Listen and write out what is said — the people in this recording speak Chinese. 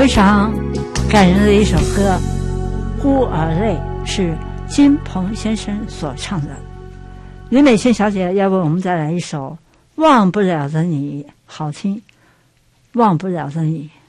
非常感人的一首歌《孤儿泪》，是金鹏先生所唱的。李美倩小姐，要不我们再来一首《忘不了的你》，好听，忘不了的你。